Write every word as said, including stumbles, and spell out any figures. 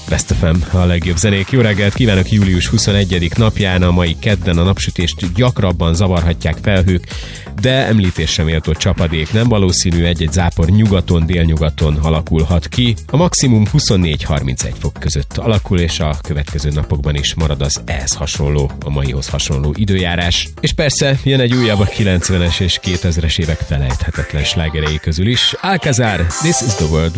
Best ef em, a legjobb zenék. Jó reggelt kívánok július huszonegyediké napján, a mai kedden a napsütést gyakrabban zavarhatják felhők, de említésre méltó csapadék nem valószínű, egy-egy zápor nyugaton, délnyugaton alakulhat ki. A maximum huszonnégy harmincegy fok között alakul, és a következő napokban is marad az ehhez hasonló, a maihoz hasonló időjárás. És persze jön egy újabb a kilencvenes és kétezres évek felejthetetlen slágerei közül is. Alcazar, This is the World.